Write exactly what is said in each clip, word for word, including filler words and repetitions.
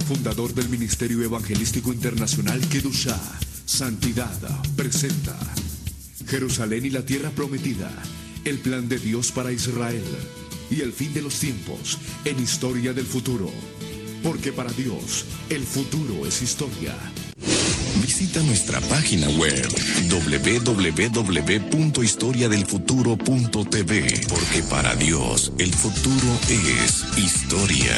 fundador del Ministerio Evangelístico Internacional Kedushá, Santidad, presenta Jerusalén y la Tierra Prometida, el plan de Dios para Israel y el fin de los tiempos en Historia del Futuro. Porque para Dios, el futuro es historia. Visita nuestra página web doble u doble u doble u punto historia del futuro punto t v, porque para Dios el futuro es historia.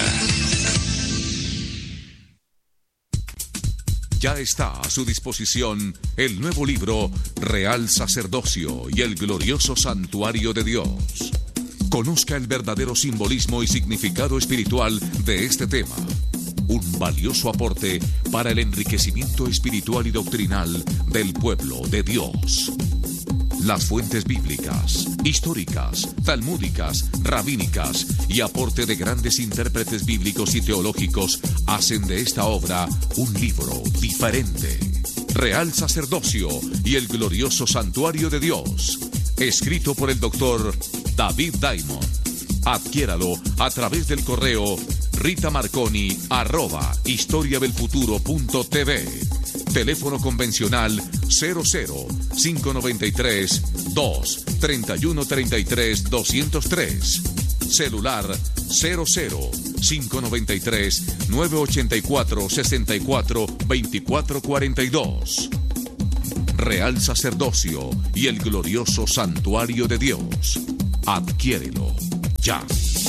Ya está a su disposición el nuevo libro Real Sacerdocio y el Glorioso Santuario de Dios. Conozca el verdadero simbolismo y significado espiritual de este tema. Un valioso aporte para el enriquecimiento espiritual y doctrinal del pueblo de Dios. Las fuentes bíblicas, históricas, talmúdicas, rabínicas y aporte de grandes intérpretes bíblicos y teológicos hacen de esta obra un libro diferente. Real Sacerdocio y el Glorioso Santuario de Dios. Escrito por el doctor David Diamond. Adquiéralo a través del correo ritamarconi arroba historiadelfuturo.tv. Teléfono convencional cero cero cinco nueve tres dos tres uno tres tres dos cero tres. Celular cero cero cinco nueve tres nueve ocho cuatro seis cuatro dos cuatro cuatro dos. Real Sacerdocio y el Glorioso Santuario de Dios. Adquiérelo ya.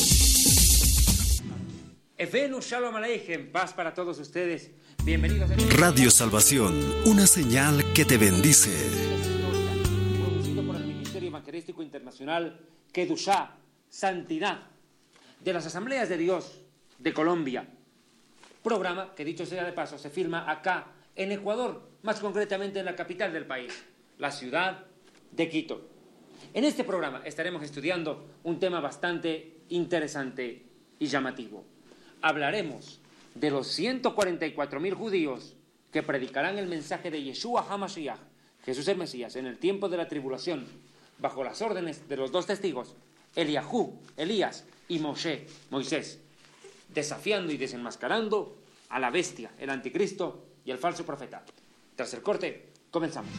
Efenu Shalom Aleichem, paz para todos ustedes. Bienvenidos a Radio Salvación, una señal que te bendice. Producido por el Ministerio Evangelístico Internacional Kedushá, Santidad, de las Asambleas de Dios de Colombia. Programa que, dicho sea de paso, se filma acá en Ecuador, más concretamente en la capital del país, la ciudad de Quito. En este programa estaremos estudiando un tema bastante interesante y llamativo. Hablaremos de los ciento cuarenta y cuatro mil judíos que predicarán el mensaje de Yeshua HaMashiach, Jesús el Mesías, en el tiempo de la tribulación, bajo las órdenes de los dos testigos, Eliahú, Elías y Moshe, Moisés, desafiando y desenmascarando a la bestia, el anticristo y el falso profeta. Tras el corte, comenzamos.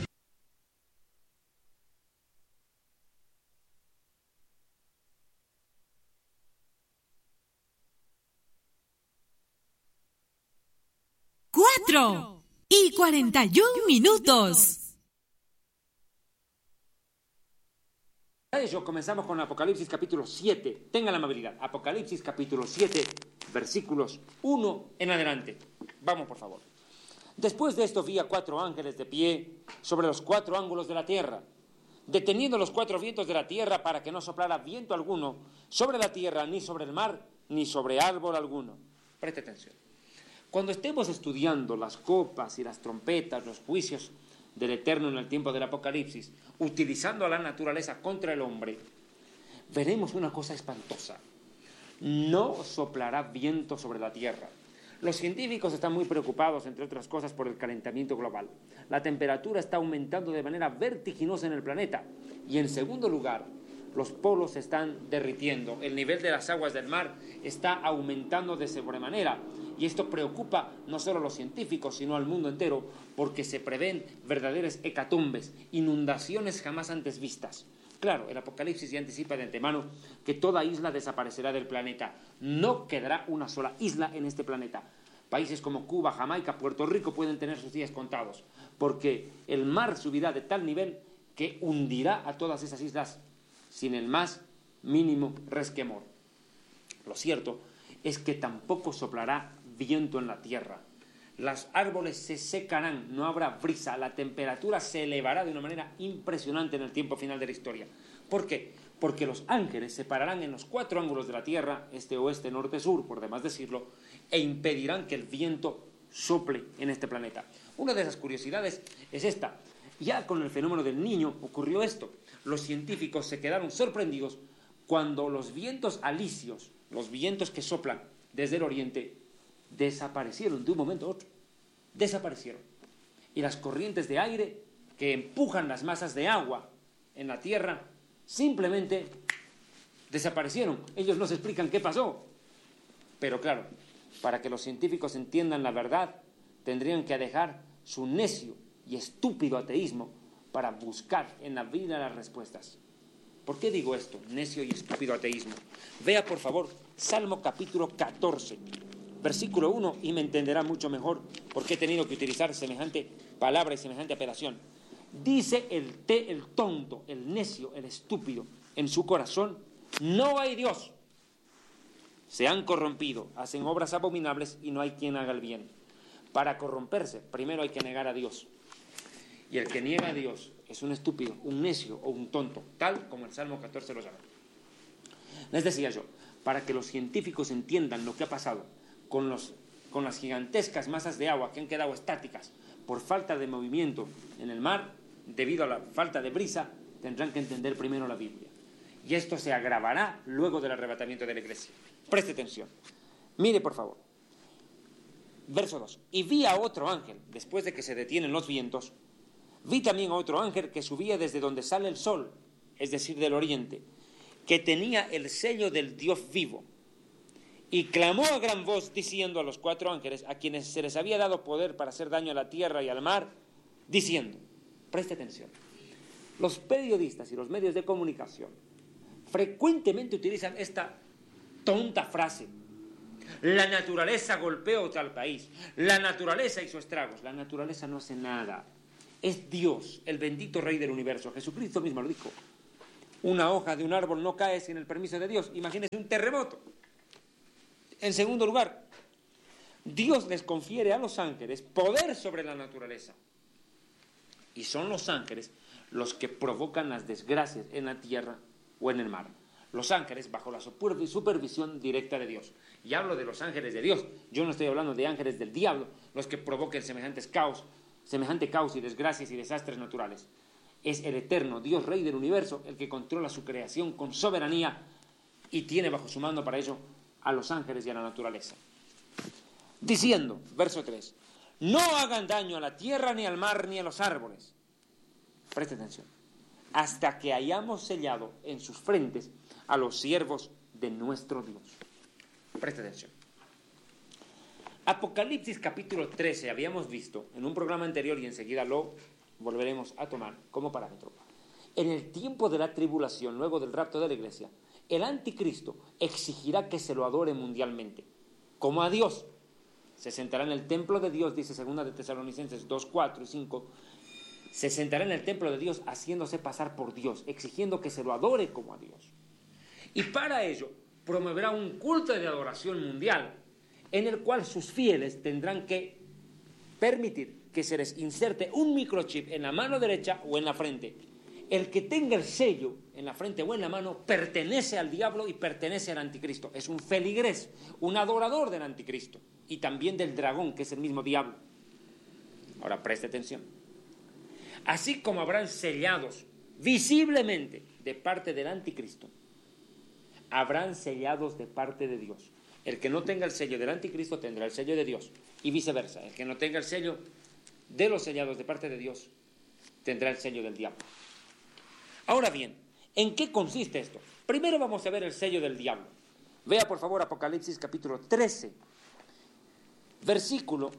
Cuatro y cuarenta y un minutos. De ello comenzamos con Apocalipsis capítulo siete. Tengan la amabilidad. Apocalipsis capítulo siete, versículos uno en adelante. Vamos, por favor. Después de esto vi a cuatro ángeles de pie sobre los cuatro ángulos de la tierra, deteniendo los cuatro vientos de la tierra para que no soplara viento alguno sobre la tierra, ni sobre el mar, ni sobre árbol alguno. Preste atención. Cuando estemos estudiando las copas y las trompetas, los juicios del Eterno en el tiempo del Apocalipsis, utilizando a la naturaleza contra el hombre, veremos una cosa espantosa. No soplará viento sobre la tierra. Los científicos están muy preocupados, entre otras cosas, por el calentamiento global. La temperatura está aumentando de manera vertiginosa en el planeta. Y en segundo lugar, los polos se están derritiendo. El nivel de las aguas del mar está aumentando de sobremanera. Y esto preocupa no solo a los científicos, sino al mundo entero, porque se prevén verdaderas hecatumbes, inundaciones jamás antes vistas. Claro, el Apocalipsis ya anticipa de antemano que toda isla desaparecerá del planeta. No quedará una sola isla en este planeta. Países como Cuba, Jamaica, Puerto Rico pueden tener sus días contados, porque el mar subirá de tal nivel que hundirá a todas esas islas sin el más mínimo resquemor. Lo cierto es que tampoco soplará viento en la tierra. Los árboles se secarán, no habrá brisa, la temperatura se elevará de una manera impresionante en el tiempo final de la historia. ¿Por qué? Porque los ángeles se pararán en los cuatro ángulos de la tierra, este, oeste, norte, sur, por demás decirlo, e impedirán que el viento sople en este planeta. Una de esas curiosidades es esta. Ya con el fenómeno del Niño ocurrió esto. Los científicos se quedaron sorprendidos cuando los vientos alisios, los vientos que soplan desde el oriente, desaparecieron de un momento a otro. Desaparecieron. Y las corrientes de aire que empujan las masas de agua en la tierra simplemente desaparecieron. Ellos no se explican qué pasó. Pero claro, Para que los científicos entiendan la verdad, tendrían que dejar su necio y estúpido ateísmo para buscar en la vida las respuestas. ¿Por qué digo esto? Necio y estúpido ateísmo. Vea, por favor, Salmo capítulo catorce, versículo uno, y me entenderá mucho mejor por qué he tenido que utilizar semejante palabra y semejante apelación. Dice el, te, el tonto, el necio, el estúpido, en su corazón, no hay Dios. Se han corrompido, hacen obras abominables y no hay quien haga el bien. Para corromperse, primero hay que negar a Dios. Y el que niega a Dios es un estúpido, un necio o un tonto, tal como el Salmo catorce lo llama. Les decía yo, para que los científicos entiendan lo que ha pasado con, los, con las gigantescas masas de agua que han quedado estáticas por falta de movimiento en el mar, debido a la falta de brisa, tendrán que entender primero la Biblia. Y esto se agravará luego del arrebatamiento de la iglesia. Preste atención. Mire, por favor. Verso dos. Y vi a otro ángel, después de que se detienen los vientos, vi también a otro ángel que subía desde donde sale el sol, es decir, del oriente, que tenía el sello del Dios vivo. Y clamó a gran voz diciendo a los cuatro ángeles, a quienes se les había dado poder para hacer daño a la tierra y al mar, diciendo, preste atención, los periodistas y los medios de comunicación frecuentemente utilizan esta tonta frase: la naturaleza golpeó tal país, la naturaleza hizo estragos. La naturaleza no hace nada, es Dios, el bendito Rey del universo. Jesucristo mismo lo dijo: una hoja de un árbol no cae sin el permiso de Dios. Imagínense un terremoto. En segundo lugar, Dios les confiere a los ángeles poder sobre la naturaleza, y son los ángeles los que provocan las desgracias en la tierra o en el mar. Los ángeles bajo la supervisión directa de Dios. Y hablo de los ángeles de Dios, yo no estoy hablando de ángeles del diablo, los que provoquen semejantes caos, semejante caos y desgracias y desastres naturales. Es el eterno Dios Rey del universo el que controla su creación con soberanía y tiene bajo su mando para ello a los ángeles y a la naturaleza. Diciendo, verso tres, no hagan daño a la tierra, ni al mar, ni a los árboles. Preste atención. Hasta que hayamos sellado en sus frentes a los siervos de nuestro Dios. Preste atención. Apocalipsis capítulo trece habíamos visto en un programa anterior y enseguida lo volveremos a tomar como parámetro. En el tiempo de la tribulación, luego del rapto de la iglesia, el anticristo exigirá que se lo adore mundialmente, como a Dios. Se sentará en el templo de Dios, dice segunda de Tesalonicenses dos, cuatro y cinco, se sentará en el templo de Dios haciéndose pasar por Dios, exigiendo que se lo adore como a Dios. Y para ello promoverá un culto de adoración mundial, en el cual sus fieles tendrán que permitir que se les inserte un microchip en la mano derecha o en la frente. El que tenga el sello en la frente o en la mano pertenece al diablo y pertenece al anticristo. Es un feligrés, un adorador del anticristo y también del dragón, que es el mismo diablo. Ahora preste atención. Así como habrán sellados visiblemente de parte del anticristo, habrán sellados de parte de Dios. El que no tenga el sello del anticristo tendrá el sello de Dios y viceversa. El que no tenga el sello de los sellados de parte de Dios tendrá el sello del diablo. Ahora bien, ¿en qué consiste esto? Primero vamos a ver el sello del diablo. Vea por favor Apocalipsis capítulo trece, versículo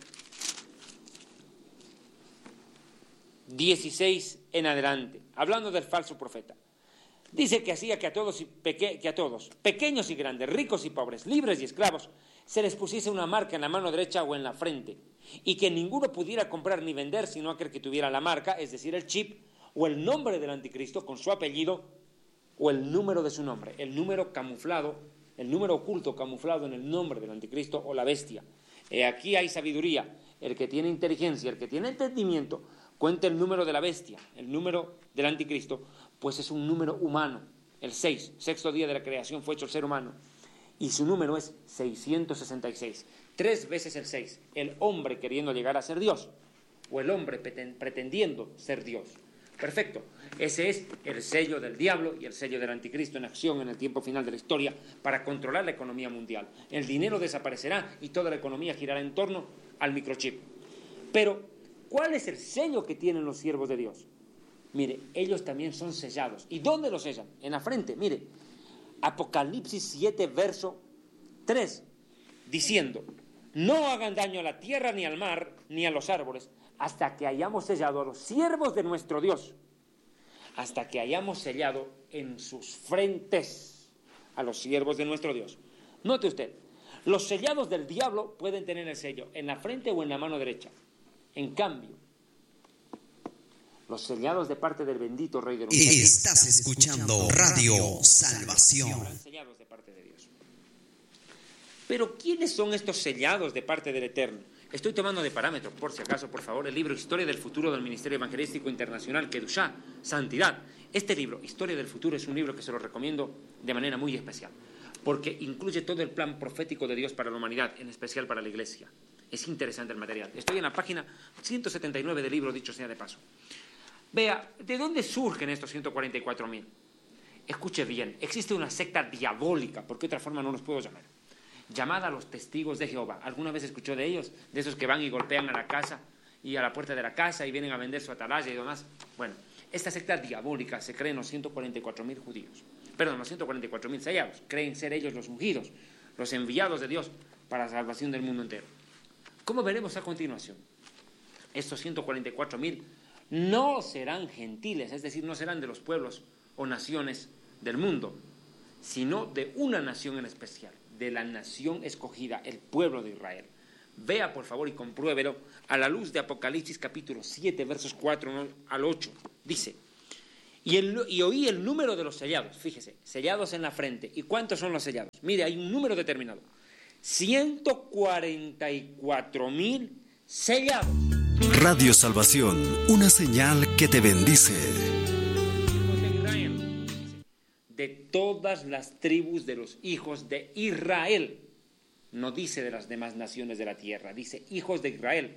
dieciséis en adelante, hablando del falso profeta. Dice que hacía que a todos, y peque, que a todos, pequeños y grandes, ricos y pobres, libres y esclavos, se les pusiese una marca en la mano derecha o en la frente, y que ninguno pudiera comprar ni vender sino aquel que tuviera la marca, es decir, el chip, o el nombre del anticristo con su apellido, o el número de su nombre, el número camuflado, el número oculto camuflado en el nombre del anticristo o la bestia. Eh, aquí hay sabiduría. El que tiene inteligencia, el que tiene entendimiento, cuenta el número de la bestia, el número del anticristo, pues es un número humano. El seis, sexto día de la creación fue hecho el ser humano, y su número es seiscientos sesenta y seis, tres veces el seis, el hombre queriendo llegar a ser Dios, o el hombre pretendiendo ser Dios. Perfecto, ese es el sello del diablo y el sello del anticristo en acción en el tiempo final de la historia para controlar la economía mundial. El dinero desaparecerá y toda la economía girará en torno al microchip. Pero, ¿cuál es el sello que tienen los siervos de Dios? Mire, ellos también son sellados. ¿Y dónde los sellan? En la frente, mire. Apocalipsis siete, verso tres, diciendo, no hagan daño a la tierra, ni al mar, ni a los árboles, hasta que hayamos sellado a los siervos de nuestro Dios, hasta que hayamos sellado en sus frentes a los siervos de nuestro Dios. Note usted, los sellados del diablo pueden tener el sello en la frente o en la mano derecha. En cambio, los sellados de parte del bendito Rey del Universo. Estás escuchando Radio Salvación. Sellados de parte de Dios. Pero ¿quiénes son estos sellados de parte del Eterno? Estoy tomando de parámetro, por si acaso, por favor, el libro Historia del Futuro del Ministerio Evangelístico Internacional, Kedushá, Santidad. Este libro, Historia del Futuro, es un libro que se lo recomiendo de manera muy especial, porque incluye todo el plan profético de Dios para la humanidad, en especial para la Iglesia. Es interesante el material. Estoy en la página ciento setenta y nueve del libro, dicho sea de paso. Vea, ¿de dónde surgen estos ciento cuarenta y cuatro mil? Escuche bien, existe una secta diabólica, porque de otra forma no los puedo llamar, llamada los Testigos de Jehová. ¿Alguna vez escuchó de ellos? De esos que van y golpean a la casa y a la puerta de la casa y vienen a vender su atalaya y demás. Bueno, esta secta diabólica se cree en los ciento cuarenta y cuatro mil judíos. Perdón, los ciento cuarenta y cuatro mil sellados. Creen ser ellos los ungidos, los enviados de Dios para la salvación del mundo entero. ¿Cómo veremos a continuación? Estos ciento cuarenta y cuatro mil no serán gentiles, es decir, no serán de los pueblos o naciones del mundo, sino de una nación en especial, de la nación escogida, el pueblo de Israel. Vea, por favor, y compruébelo a la luz de Apocalipsis capítulo siete, versos cuatro al ocho. Dice, y, el, y oí el número de los sellados, fíjese, sellados en la frente. ¿Y cuántos son los sellados? Mire, hay un número determinado. ciento cuarenta y cuatro mil sellados. Radio Salvación, una señal que te bendice. De todas las tribus de los hijos de Israel. No dice de las demás naciones de la tierra, dice hijos de Israel,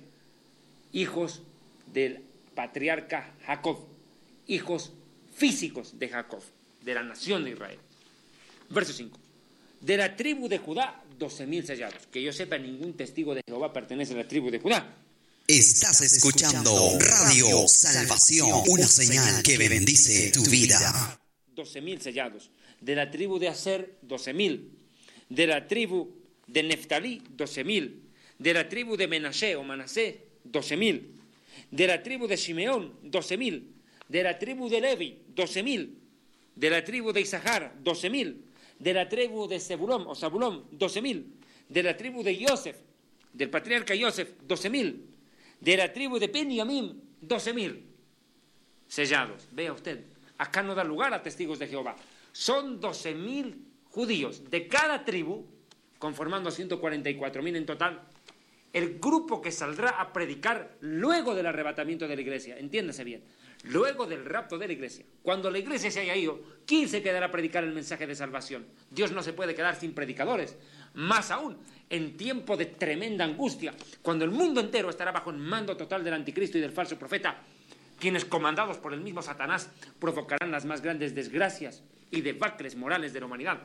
hijos del patriarca Jacob, hijos físicos de Jacob, de la nación de Israel. Verso cinco. De la tribu de Judá, doce mil sellados. Que yo sepa, ningún testigo de Jehová pertenece a la tribu de Judá. Estás escuchando Radio Salvación, una señal que bendice tu vida. doce mil sellados. De la tribu de Aser, doce mil. De la tribu de Neftalí, doce mil. De la tribu de Menashe o Manasé, doce mil. De la tribu de Simeón, doce mil. De la tribu de Levi, doce mil. De la tribu de Isahar, doce mil. De la tribu de Zebulón o Zabulón, doce mil. De la tribu de Yosef, del patriarca Yosef, doce mil. De la tribu de Benjamín, doce mil sellados. Vea usted, acá no da lugar a testigos de Jehová. Son doce mil judíos de cada tribu, conformando ciento cuarenta y cuatro mil en total, el grupo que saldrá a predicar luego del arrebatamiento de la iglesia. Entiéndase bien, luego del rapto de la iglesia. Cuando la iglesia se haya ido, ¿quién se quedará a predicar el mensaje de salvación? Dios no se puede quedar sin predicadores. Más aún, en tiempo de tremenda angustia, cuando el mundo entero estará bajo el mando total del anticristo y del falso profeta, quienes, comandados por el mismo Satanás, provocarán las más grandes desgracias y debacles morales de la humanidad.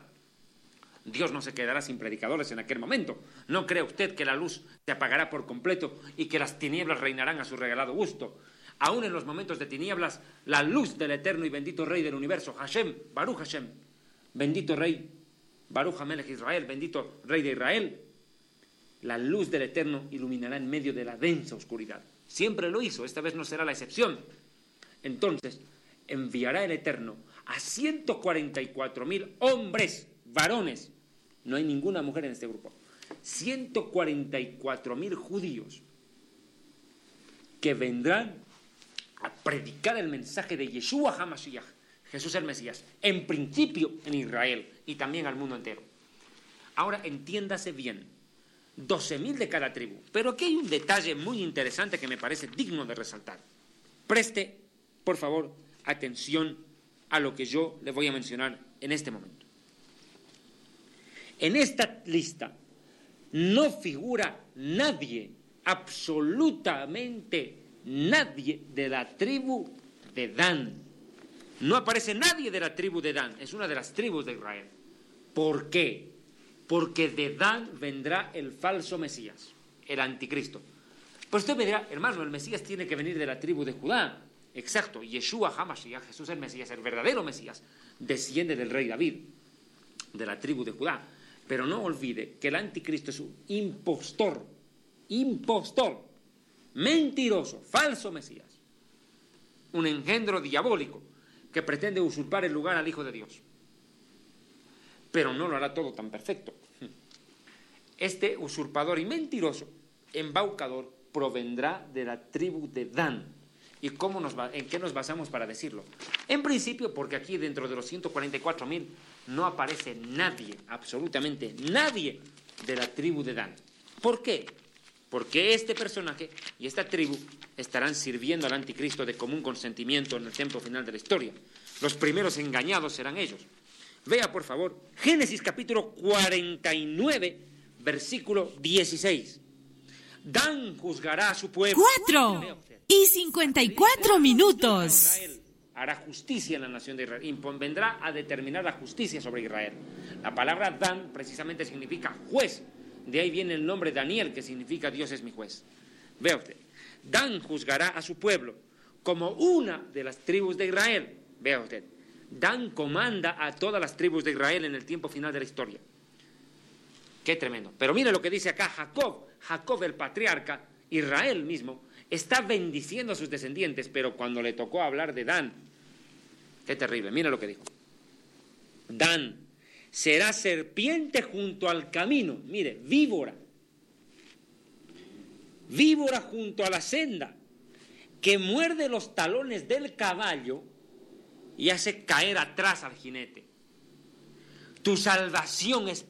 Dios no se quedará sin predicadores en aquel momento. ¿No cree usted que la luz se apagará por completo y que las tinieblas reinarán a su regalado gusto? Aún en los momentos de tinieblas, la luz del eterno y bendito Rey del universo, Hashem, Baruch Hashem, bendito Rey, Baruch Hamelech Israel, bendito Rey de Israel, la luz del eterno iluminará en medio de la densa oscuridad. Siempre lo hizo, esta vez no será la excepción. Entonces, enviará el eterno a ciento cuarenta y cuatro mil hombres, varones, no hay ninguna mujer en este grupo, ciento cuarenta y cuatro mil judíos que vendrán a predicar el mensaje de Yeshua HaMashiach, Jesús el Mesías, en principio en Israel y también al mundo entero. Ahora entiéndase bien, doce mil de cada tribu, pero aquí hay un detalle muy interesante que me parece digno de resaltar. Preste, por favor, atención a lo que yo le voy a mencionar en este momento. En esta lista no figura nadie, absolutamente nadie de la tribu de Dan. No aparece nadie de la tribu de Dan, es una de las tribus de Israel. ¿Por qué? Porque de Dan vendrá el falso Mesías, el anticristo. Pues usted me dirá, hermano, el Mesías tiene que venir de la tribu de Judá. Exacto, Yeshua HaMashiach, Jesús el Mesías, el verdadero Mesías, desciende del rey David, de la tribu de Judá. Pero no olvide que el anticristo es un impostor, impostor, mentiroso, falso Mesías, un engendro diabólico que pretende usurpar el lugar al Hijo de Dios. Pero no lo hará todo tan perfecto. Este usurpador y mentiroso, embaucador, provendrá de la tribu de Dan. ¿Y cómo nos va, en qué nos basamos para decirlo? En principio, porque aquí dentro de los ciento cuarenta y cuatro mil no aparece nadie, absolutamente nadie de la tribu de Dan. ¿Por qué? Porque este personaje y esta tribu estarán sirviendo al anticristo de común consentimiento en el tiempo final de la historia. Los primeros engañados serán ellos. Vea, por favor, Génesis capítulo cuarenta y nueve, versículo dieciséis. Dan juzgará a su pueblo. Cuatro y cincuenta y cuatro minutos. Israel hará justicia en la nación de Israel. Vendrá a determinar la justicia sobre Israel. La palabra Dan precisamente significa juez. De ahí viene el nombre Daniel, que significa Dios es mi juez. Vea usted, Dan juzgará a su pueblo como una de las tribus de Israel. Vea usted, Dan comanda a todas las tribus de Israel en el tiempo final de la historia. Qué tremendo. Pero mire lo que dice acá Jacob. Jacob, el patriarca, Israel mismo, está bendiciendo a sus descendientes, pero cuando le tocó hablar de Dan, qué terrible, mire lo que dijo. Dan será serpiente junto al camino, mire, víbora, víbora junto a la senda, que muerde los talones del caballo y hace caer atrás al jinete. Tu salvación es